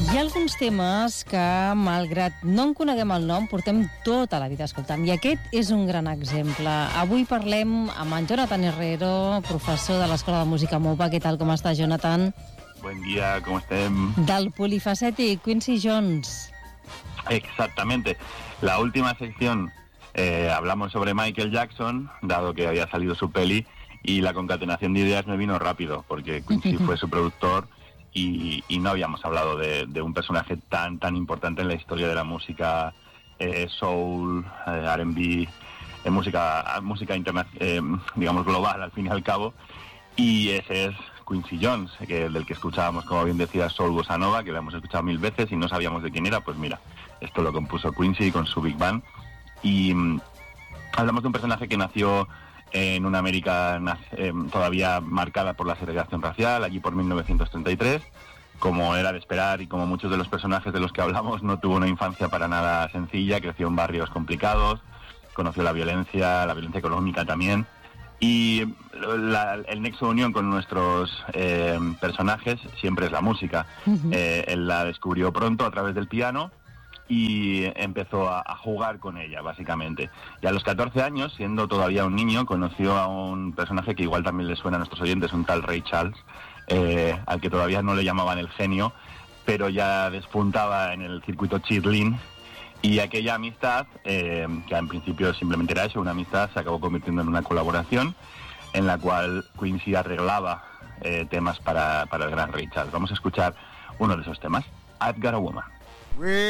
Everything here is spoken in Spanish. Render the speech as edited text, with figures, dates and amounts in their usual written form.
Hi ha alguns temes que, malgrat no en coneguem el nom, portem tota la vida escoltant, i aquest és un gran exemple. Avui parlem amb en Jonathan Herrero, professor de l'Escola de Música MUPA. Què tal, com està, Jonathan? Buen día, ¿cómo estén? Del polifacètic Quincy Jones. Exactamente. La última sección hablamos sobre Michael Jackson, dado que había salido su peli, y la concatenación de ideas me vino rápido, porque Quincy fue su productor y no habíamos hablado de un personaje tan importante en la historia de la música soul, R&B, música digamos global al fin y al cabo, y ese es Quincy Jones, del que escuchábamos, como bien decía, Soul Bossa Nova, que lo hemos escuchado 1000 veces y no sabíamos de quién era. Pues mira, esto lo compuso Quincy con su Big Band, y hablamos de un personaje que nació en una América todavía marcada por la segregación racial, allí por 1933. Como era de esperar y como muchos de los personajes de los que hablamos, no tuvo una infancia para nada sencilla, creció en barrios complicados, conoció la violencia económica también, y el nexo de unión con nuestros personajes siempre es la música. Él la descubrió pronto a través del piano y empezó a jugar con ella, básicamente. Y a los 14 años, siendo todavía un niño, conoció a un personaje que igual también le suena a nuestros oyentes, un tal Ray Charles, al que todavía no le llamaban el genio, pero ya despuntaba en el circuito cheerleading. Y aquella amistad, que en principio simplemente era eso, una amistad, se acabó convirtiendo en una colaboración en la cual Quincy arreglaba temas para el gran Ray Charles. Vamos a escuchar uno de esos temas, I've Got a Woman.